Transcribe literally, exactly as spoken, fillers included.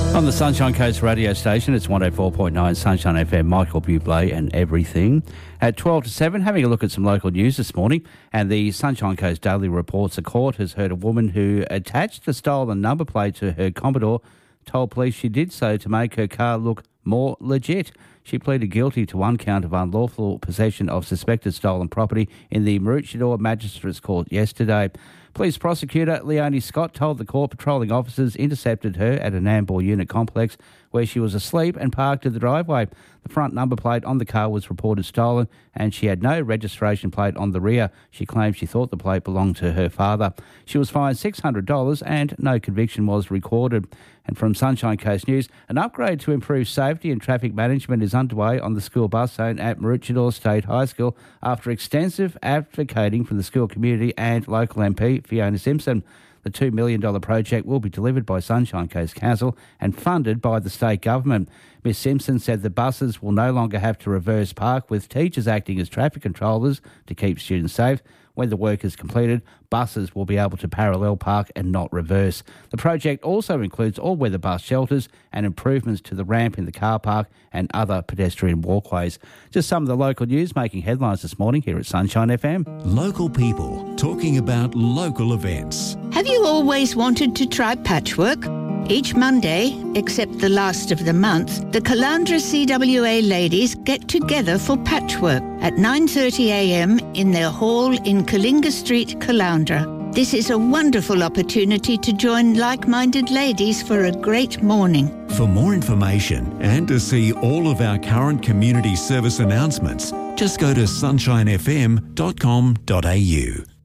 On the Sunshine Coast radio station, it's one oh four point nine Sunshine F M, Michael Bublé and everything. At twelve to seven, having a look at some local news this morning, and the Sunshine Coast Daily reports a court has heard a woman who attached a stolen number plate to her Commodore told police she did so to make her car look more legit. She pleaded guilty to one count of unlawful possession of suspected stolen property in the Maroochydore Magistrates Court yesterday. Police prosecutor Leonie Scott told the court patrolling officers intercepted her at a Nambour unit complex where she was asleep and parked in the driveway. The front number plate on the car was reported stolen and she had no registration plate on the rear. She claimed she thought the plate belonged to her father. She was fined six hundred dollars and no conviction was recorded. And from Sunshine Coast News, an upgrade to improve safety and traffic management is underway on the school bus zone at Maroochydore State High School after extensive advocating from the school community and local M P Fiona Simpson. The two million dollars project will be delivered by Sunshine Coast Council and funded by the state government. Miss Simpson said the buses will no longer have to reverse park, with teachers acting as traffic controllers to keep students safe. When the work is completed, buses will be able to parallel park and not reverse. The project also includes all-weather bus shelters and improvements to the ramp in the car park and other pedestrian walkways. Just some of the local news making headlines this morning here at Sunshine F M. Local people talking about local events. Have you always wanted to try patchwork? Each Monday, except the last of the month, the Caloundra C W A ladies get together for patchwork at nine thirty a m in their hall in Kalinga Street, Caloundra. This is a wonderful opportunity to join like-minded ladies for a great morning. For more information and to see all of our current community service announcements, just go to sunshine f m dot com dot a u.